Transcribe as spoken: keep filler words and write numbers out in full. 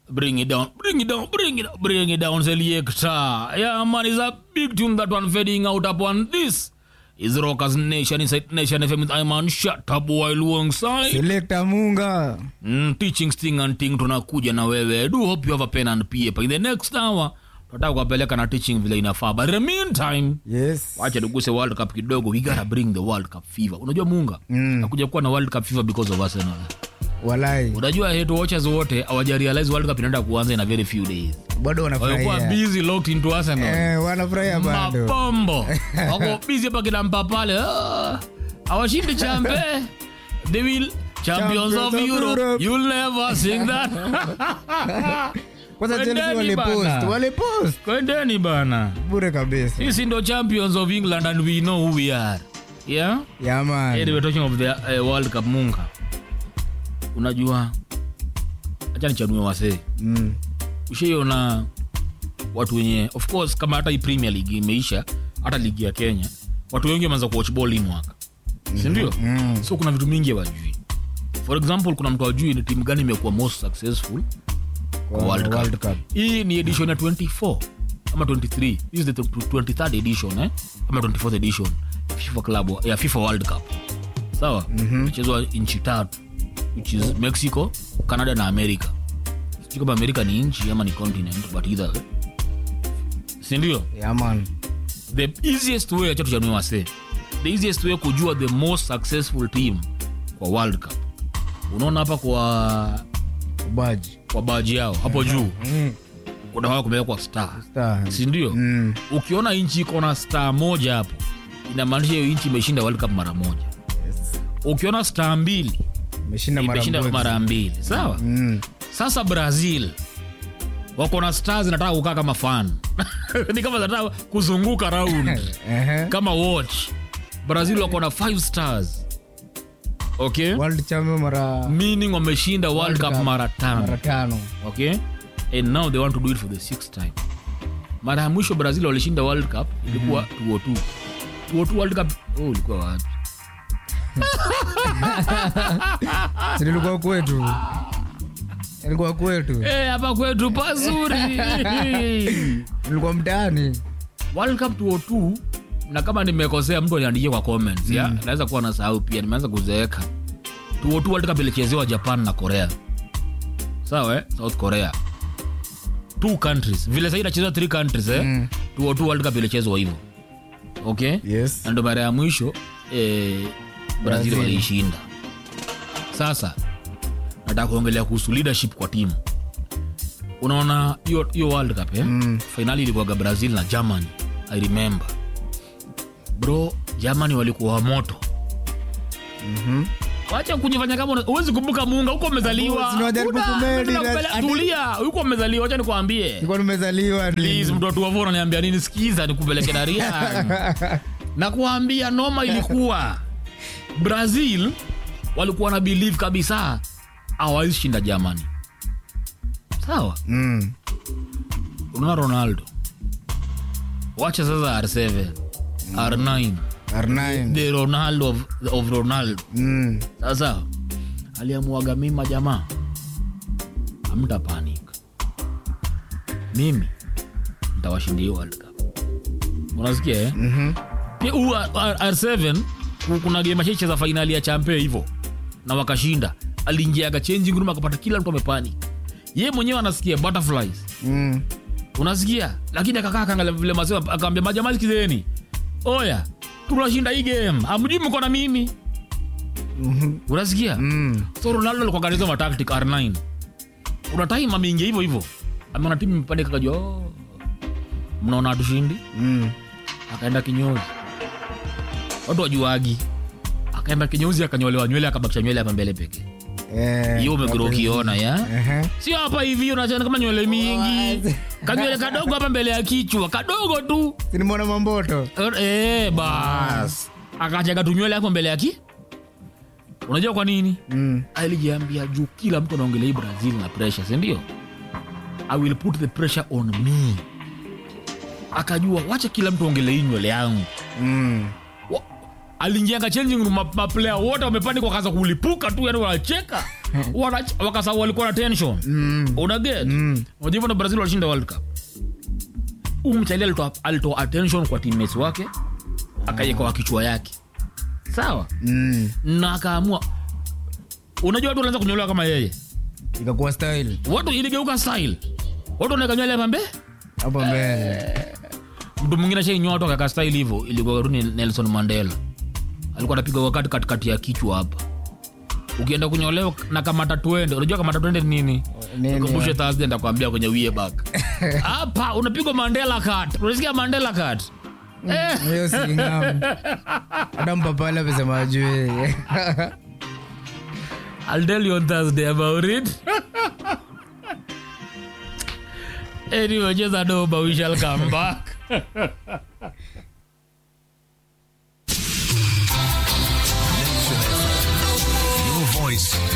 Bring it down, bring it down, bring it down, bring it down, Selector. Yeah, man, it's a big tune that one fading out upon this. Is Rockers Nation inside Nation F M with Iman Shut Boy alongside Selector Munga. Mm, teaching sting and thing tunakuja na wewe. I do hope you have a pen and paper. In the next hour, tutaka kupeleka na teaching vile inafaa. But in the meantime, yes. Wacha tuguse World Cup kidogo. We gotta bring the World Cup fever. Unajua Munga? Mm. Nakuja kuwa na World Cup fever because of Arsenal. Walai. Unajua head watchers wote hawaja realize World Cup inaenda kuanza in a very few days. Bado wanafurahia. Wako busy locked into Arsenal. Eh, wanafurahia bado. Mapambo. Wako busy hapa kila mpapale. Ah, hawashindi champe. They will champions, champions of, of Europe. Europe. You'll never sing that. Kwanza Chelsea wale post, wale post. Kwendeni bana. Bure kabisa. Sisi ndo champions of England and we know who we are. Yeah? Yeah man. Hey, we're talking of the uh, World Cup Munga. Unajua acha nichanue wasee. Mm. Ushiona watu wenye of course kama hata hii Premier League imeisha, hata ligi ya Kenya, watu wengi wameanza kuwatch ball hii mwaka. Mm-hmm. Si ndio? Mm. So kuna vitu mingi hawajui. For example, kuna mtu hajui ni timu gani imekuwa most successful kwa wow, World, World Cup. Cup. Hii ni edition ya twenty-four ama twenty-three. This is the twenty-third edition eh ama twenty-fourth edition FIFA Club ya FIFA World Cup. Sawa? Mhm. Mchezo nchi tatu which is Mexico, Canada na America. Sio kama America ni nchi ama ni continent but either. Si ndio? Yeah man. The easiest way acha tujanue wase. The easiest way kujua the most successful team kwa World Cup. Unaona hapa kwa baji, kwa baji yao hapo juu. Mm. Kuna wao kumewekwa star. Star. Si ndio? Mm. Ukiona nchi iko na star moja hapo, inamaanisha hiyo nchi imeshinda World Cup mara moja. Yes. Ukiona star mbili, imeshinda mara moja. Imeshinda mara mbili. Sawa? Mm. Sasa Brazil wako na stars zinataka kukaa kama fan. Ni kama zinataka kuzunguka round. Uh-huh. Kama watch. Brazil wako na five stars. Okay? World champion mara meaning wameshinda World, World Cup, Cup mara tano. Mara tano. Okay? And now they want to do it for the sixth time. Mara ya mwisho Brazil walishinda World Cup ilikuwa mm-hmm. two oh two. two oh two World Cup. Oh, ilikuwa wapi? Ilikuwa kwetu. Ilikuwa kwetu. Eh, hapa kwetu pazuri. Ilikuwa mtaani. World Cup two oh two na kama nimekosea mtu aniandikie kwa comments, mm. ya naweza kuwa nasahau pia nimeanza kuzeeka. two oh two World Cup ilichezewa Japan na Korea. Sawa eh? South Korea. Two countries. Vile sasa inachezwa three countries eh. Mm. two oh two World Cup ilichezwa hivyo. Okay? Yes. Ndio mara ya mwisho eh Brazil walishinda. Sasa nataka kuongelea kuhusu leadership kwa timu. Unaona hiyo hiyo World Cup eh? Mm. Finali ilikuwa Brazil na Germany. I remember. Bro, Germany walikuwa moto. Mhm. Wacha kujifanya kama uwezi kumbuka Munga huko umezaliwa. Tulia, huko umezaliwa, acha nikwambie. Nilikuwa nimezaliwa. Please mtoto wa vona niambia nini, sikiza nikupeleke na Ria. Na kuambia noma ilikuwa Brazil walikuwa na believe kabisa hawawezi shinda Germany. Sawa? Mm. Unaona Ronaldo. Wacha sasa R seven, mm. R nine. R nine. The Ronaldo of, of Ronaldo. Mm. Sasa aliamuaga mima jamaa. Hamta panic. Mimi nitawashindia World Cup. Unasikia eh? Mhm. Pia u R seven kuna game cheche za finali ya champion hivyo. Na wakashinda. Aliingiaga changing room akapata kila mtu amepanic. Yeye mwenyewe anasikia butterflies. Mm. Unasikia? Lakini akakaa kaangalia vile mazee akamwambia majamaa sikizeni. Oya, tunashinda hii game. Hamjui mko na mimi. Mhm. Unasikia? Mm. So Ronaldo alikuwa kanizo ma tactic R nine. Una time ameingia hivyo hivyo. Ameona timu mpande kakajua, oh, mnaona tushindi? Mm. Akaenda kinyozi. Watu wajuagi. Akaenda kinyozi akanyolewa nywele akabakisha nywele hapa mbele pekee. Eh. Hiyo umegrokiona ya? Uh-huh. Sio hapa hivi unaona kama nywele mingi. Kanywele kadogo hapa mbele ya kichwa, kadogo tu. Si nimeona mamboto. Eh, bas. Akachaga tu nywele hapo mbele yake. Unajua kwa nini? Mm. Alijiambia juu kila mtu anaongelea Brazil na pressure, si ndio? I will put the pressure on me. Akajua wacha kila mtu aongelee nywele yangu. Mm. Aliingia changing room, ma player wote wamepanda kwa kaza kulipuka tu, yani wanacheka. wana wakasahau walikuwa na tension. Mm. Una get? Mm. Unajua na Brazil walishinda World Cup. Umchali alitoa alitoa attention kwa teammates wake, akayeka kwa kichwa yake. Sawa? Mm. Na akaamua. Unajua watu wanaanza kunyolewa kama yeye. Ikakuwa style. Watu iligeuka style. Watu wanakanyolewa mambe? Hapo mbele. Mtu mwingine shanyoa watu akaka style hivyo, ilikuwa tu Nelson Mandela. Alikuwa anapiga wakati katikati ya kichwa hapa. Ukienda kunyolewa na kamata twende, unajua kamata twende ni nini? Nikumbushe Thursday ndakwambia kwenye Wie Back. Hapa unapigwa Mandela cut. Unasikia Mandela cut? Eh, hiyo si ngam. Adam Papala amesema ajue. I'll tell you on Thursday about it. Anyway, just I know, but we shall come back. Your voice,